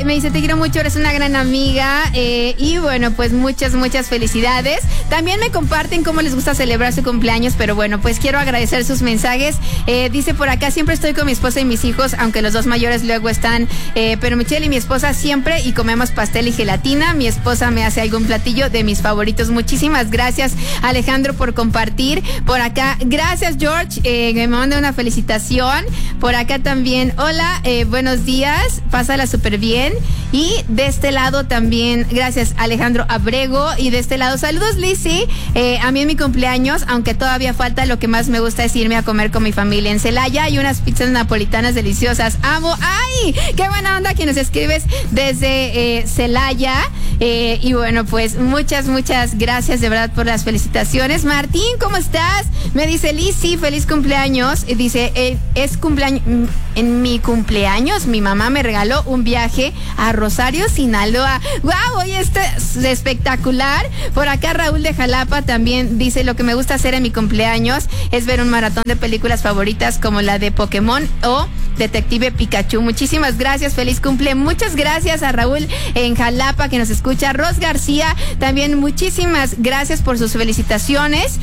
me dice, te quiero mucho, eres una gran amiga. Y bueno, pues muchas felicidades. También me comparten cómo les gusta celebrar su cumpleaños, pero bueno, pues quiero agradecer sus mensajes. Dice por acá, siempre estoy con mi esposa y mis hijos, aunque los dos mayores luego están, pero Michelle y mi esposa siempre, y comemos pastel y gelatina. Mi esposa me hace algún platillo de mis favoritos. Muchísimas gracias, Alejandro, por compartir. Por acá, gracias, George, me manda una felicitación. Por acá también, hola, buenos días, pásala súper bien. Y de este lado también, gracias, Alejandro Abrego. Y de este lado, saludos, Lizzy. A mí en mi cumpleaños, aunque todavía falta, lo que más me gusta es irme a comer con mi familia en Celaya y unas pizzas napolitanas deliciosas. Amo. ¡Ay! ¡Qué buena onda que nos escribes desde Celaya! Y bueno, pues muchas gracias de verdad por las felicitaciones. Martín, ¿cómo estás? Me dice, Lizzy, feliz cumpleaños. Dice, es cumpleaños. En mi cumpleaños, mi mamá me regaló un viaje a Rosario, Sinaloa. ¡Wow! Hoy este es espectacular. Por acá, Raúl de Jalapa también dice, lo que me gusta hacer en mi cumpleaños es ver un maratón de películas favoritas como la de Pokémon o Detective Pikachu. Muchísimas gracias, feliz cumple. Muchas gracias a Raúl en Jalapa que nos escucha. Ros García, también muchísimas gracias por sus felicitaciones.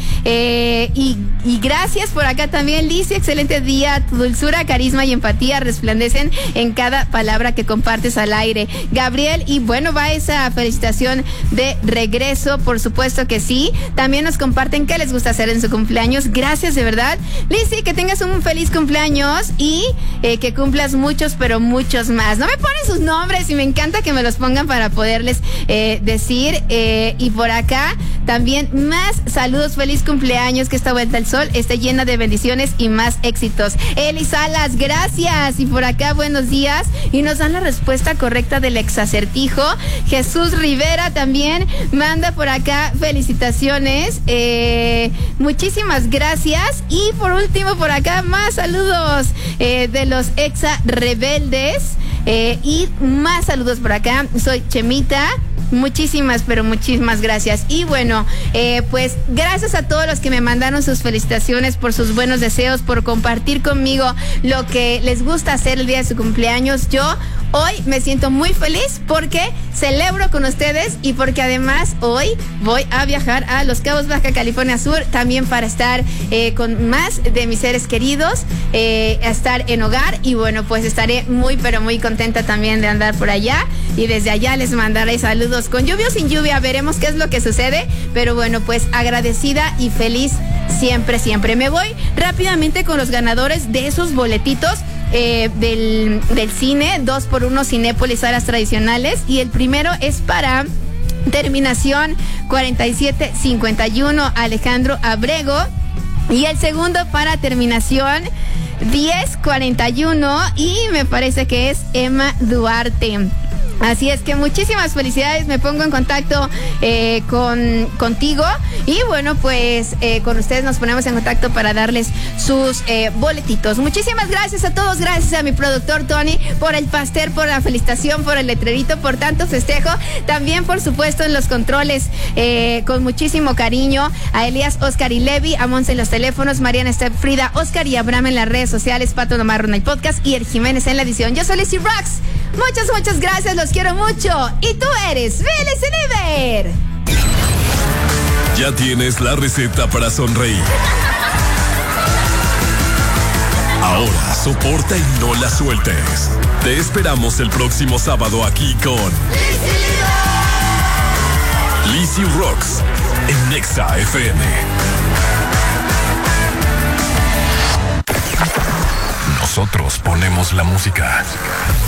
Y gracias por acá también, Lizzy, excelente día. Tu dulzura, carisma y empatía resplandecen en cada palabra que compartes al aire. Gabriel, y bueno, va esa felicitación de regreso, por supuesto que sí. También nos comparten qué les gusta hacer en su cumpleaños. Gracias, de verdad. Lizzy, que tengas un feliz cumpleaños y que cumplas muchos, pero muchos más. No me ponen sus nombres y me encanta que me los pongan para poderles decir. Y por acá también más saludos, feliz cumpleaños, que esta vuelta al sol esté llena de bendiciones y más éxitos. Eli Salas, gracias. Y por acá, buenos días. Y nos dan la respuesta correcta del exacertijo. Jesús Rivera también manda por acá felicitaciones. Muchísimas gracias. Y por último, por acá, más saludos de los exa rebeldes. Y más saludos por acá. Soy Chemita. Muchísimas, pero muchísimas gracias. Y bueno, pues gracias a todos los que me mandaron sus felicitaciones, por sus buenos deseos, por compartir conmigo lo que les gusta hacer el día de su cumpleaños. Yo hoy me siento muy feliz porque celebro con ustedes y porque además hoy voy a viajar a Los Cabos, Baja California Sur, también para estar con más de mis seres queridos, a estar en hogar. Y bueno, pues estaré muy, pero muy contenta también de andar por allá. Y desde allá les mandaré saludos con lluvia o sin lluvia, veremos qué es lo que sucede. Pero bueno, pues agradecida y feliz siempre. Me voy rápidamente con los ganadores de esos boletitos del cine, 2x1 Cinépolis, salas tradicionales. Y el primero es para terminación 4751, Alejandro Abrego. Y el segundo para terminación 1041 y me parece que es Emma Duarte. Así es que muchísimas felicidades, me pongo en contacto contigo y bueno, pues con ustedes nos ponemos en contacto para darles sus boletitos. Muchísimas gracias a todos, gracias a mi productor Tony por el pastel, por la felicitación, por el letrerito, por tanto festejo. También, por supuesto, en los controles, con muchísimo cariño, a Elías, Oscar y Levi, a Monse en los teléfonos, Mariana, Steph, Frida, Oscar y Abraham en las redes sociales, Pato Namarro en el podcast y El Jiménez en la edición. Yo soy Lizzy Rocks. Muchas gracias, los quiero mucho. Y tú eres Billy Siniver. Ya tienes la receta para sonreír. Ahora soporta y no la sueltes. Te esperamos el próximo sábado aquí con Lizzy Rocks en Nexa FM. Nosotros ponemos la música.